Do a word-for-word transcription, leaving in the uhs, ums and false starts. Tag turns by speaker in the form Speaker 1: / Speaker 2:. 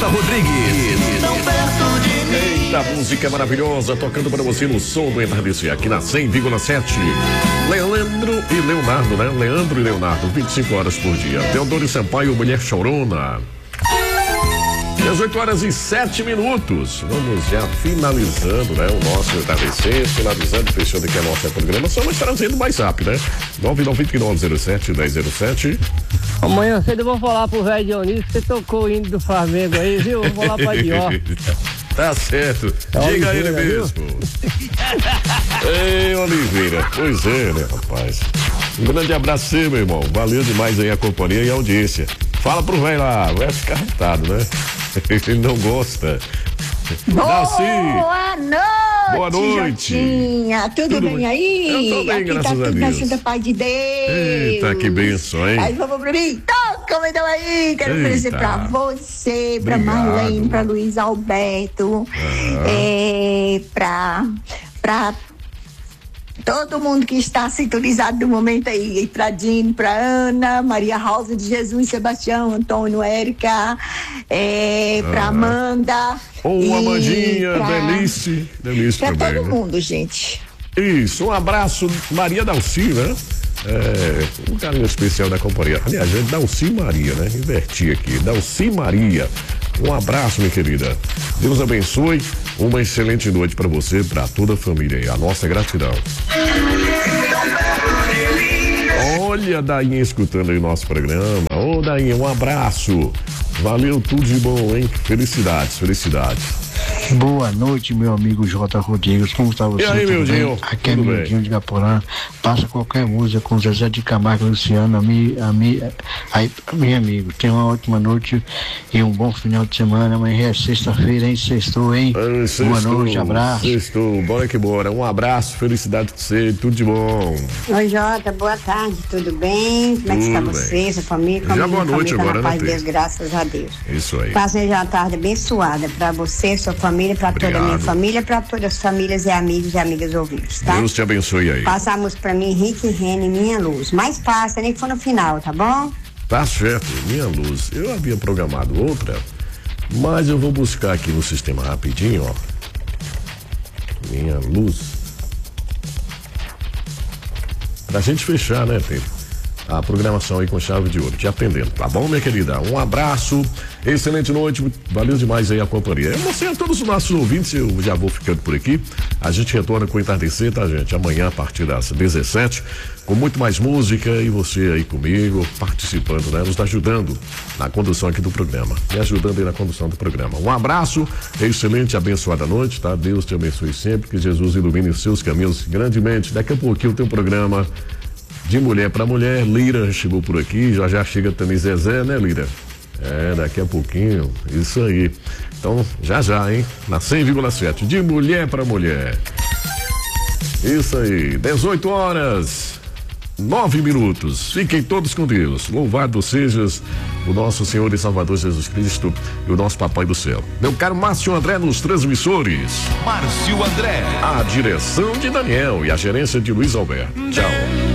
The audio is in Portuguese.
Speaker 1: J. Rodrigues.
Speaker 2: Tão perto de mim.
Speaker 3: Eita, música maravilhosa, tocando para você no som do Entardecer, aqui na cem vírgula sete. Leandro e Leonardo, né? Leandro e Leonardo, vinte e cinco horas por dia. Teodoro Sampaio, Mulher Chorona. dezoito horas e sete minutos. Vamos já finalizando, né? O nosso Entardecer, finalizando, fechando aqui a nossa programação, mas trazendo mais rápido, né? nove nove nove zero sete, um zero zero sete.
Speaker 4: Amanhã cedo eu vou falar pro velho Dionísio que você tocou o hino do Flamengo aí, viu? Vou falar pra Dió.
Speaker 3: Tá certo.
Speaker 4: É
Speaker 3: Diga a ele
Speaker 4: Oliveira,
Speaker 3: mesmo. Ei, Oliveira. Pois é, né, rapaz? Um grande abraço seu, meu irmão. Valeu demais aí a companhia e a audiência. Fala pro velho lá, vai ficar irritado, né? Ele não gosta.
Speaker 5: Boa
Speaker 3: Darcy.
Speaker 5: noite,
Speaker 3: Boa noite.
Speaker 5: Jotinha. Tudo,
Speaker 3: Tudo
Speaker 5: bem
Speaker 3: bem?
Speaker 5: aí?
Speaker 3: Eu tô bem,
Speaker 5: Aqui
Speaker 3: graças
Speaker 5: tá
Speaker 3: a
Speaker 5: tudo
Speaker 3: Deus.
Speaker 5: na Santa Paz de Deus.
Speaker 3: Eita, que benção, hein?
Speaker 5: Aí vamos pra mim. Toca, então aí. Quero
Speaker 3: Eita.
Speaker 5: oferecer pra você, pra
Speaker 3: Obrigado.
Speaker 5: Marlene, pra Luiz Alberto,
Speaker 3: Ah.
Speaker 5: é, pra, pra todo mundo que está sintonizado no momento aí, pra Dino, pra Ana, Maria Rosa de Jesus, Sebastião, Antônio, Érica, é, pra
Speaker 3: Ah.
Speaker 5: Amanda.
Speaker 3: Ô,
Speaker 5: e
Speaker 3: Amandinha,
Speaker 5: pra-
Speaker 3: Delice. Delice
Speaker 5: Pra
Speaker 3: também,
Speaker 5: todo
Speaker 3: né?
Speaker 5: mundo, gente.
Speaker 3: Isso, um abraço, Maria Dalci, né? É, um carinho especial da companhia. Aliás, é Dalci Maria, né? Inverti aqui, Dalci Maria. Um abraço, minha querida. Deus abençoe. Uma excelente noite pra você, pra toda a família aí. A nossa gratidão. Olha a Dainha escutando aí o nosso programa. Ô, Dainha, um abraço. Valeu, tudo de bom, hein? Felicidades, felicidades.
Speaker 6: Boa noite, meu amigo J. Rodrigues. Como está você?
Speaker 3: E aí,
Speaker 6: Tudo
Speaker 3: Mildinho?
Speaker 6: bem? Aqui é
Speaker 3: Tudo bem.
Speaker 6: Mildinho de Gaporã. Passa qualquer música com Zezé de Camargo e Luciano, a mi, a mi, aí, meu amigo. Tenha uma ótima noite e um bom final de semana. Amanhã é sexta-feira, hein? Sextou, hein?
Speaker 3: Ah, sextou,
Speaker 6: Boa noite, abraço.
Speaker 3: Sextou, bora que bora. Um abraço, felicidade pra você, tudo de bom.
Speaker 7: Oi, Jota, boa tarde, tudo bem? Como é que está
Speaker 3: Tudo
Speaker 7: você,
Speaker 3: bem.
Speaker 7: sua família?
Speaker 3: Já
Speaker 7: Como
Speaker 3: boa
Speaker 7: minha
Speaker 3: noite
Speaker 7: família
Speaker 3: agora,
Speaker 7: tá na
Speaker 3: né,
Speaker 7: paz de Deus,
Speaker 3: Tê?
Speaker 7: graças a Deus.
Speaker 3: Isso aí.
Speaker 7: Passem já uma tarde abençoada para você, sua família, para toda a minha
Speaker 3: Obrigado.
Speaker 7: família, para todas as famílias e amigos e amigas ouvintes, tá?
Speaker 3: Deus te abençoe aí.
Speaker 7: Passa a música para mim, Henrique Rene, Minha Luz. Mas passa, nem que for no final, tá bom?
Speaker 3: Tá certo, minha luz. Eu havia programado outra, mas eu vou buscar aqui no sistema rapidinho, ó. Minha luz. Pra gente fechar, né, Pedro? A programação aí com chave de ouro, te atendendo, tá bom, minha querida? Um abraço, excelente noite, valeu demais aí a companhia. Eu não sei a todos os nossos ouvintes, eu já vou ficando por aqui. A gente retorna com o Entardecer, tá, gente? Amanhã a partir das dezessete, com muito mais música e você aí comigo, participando, né? Nos ajudando na condução aqui do programa, me ajudando aí na condução do programa. Um abraço, excelente, abençoada noite, tá? Deus te abençoe sempre, que Jesus ilumine os seus caminhos grandemente. Daqui a pouquinho tem um programa de mulher para mulher. Lira chegou por aqui, já já chega também Zezé, né, Lira? É, daqui a pouquinho, isso aí. Então, já já, hein? Na cem vírgula sete, de mulher para mulher. Isso aí, dezoito horas, nove minutos. Fiquem todos com Deus. Louvado sejas o nosso Senhor e Salvador Jesus Cristo e o nosso Papai do Céu. Meu caro Márcio André nos transmissores.
Speaker 1: Márcio André.
Speaker 3: A direção de Daniel e a gerência de Luiz Alberto. Tchau.